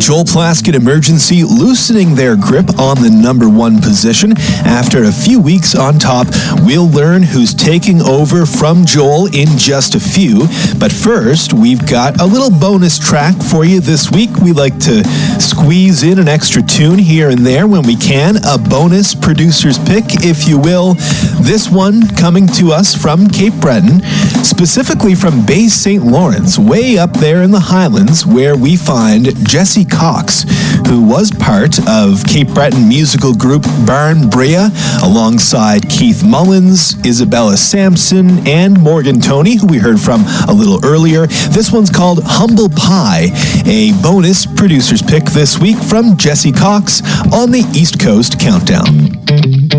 Joel Plaskett Emergency loosening their grip on the number one position. After a few weeks on top, we'll learn who's taking over from Joel in just a few. But first, we've got a little bonus track for you this week. We like to squeeze in an extra tune here and there when we can. A bonus producer's pick, if you will. This one coming to us from Cape Breton, specifically from Bay St. Lawrence, way up there in the Highlands, where we find Jesse Cox, who was part of Cape Breton musical group Barn Brea, alongside Keith Mullins, Isabella Sampson, and Morgan Toney, who we heard from a little earlier. This one's called Humble Pie, a bonus producer's pick this week from Jesse Cox on the East Coast Countdown.